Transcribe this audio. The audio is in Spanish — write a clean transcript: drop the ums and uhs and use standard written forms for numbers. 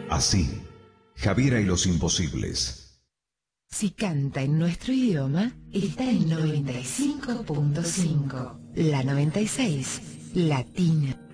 Así, Javiera y los imposibles. Si canta en nuestro idioma, está en 95.5. La 96, Latina.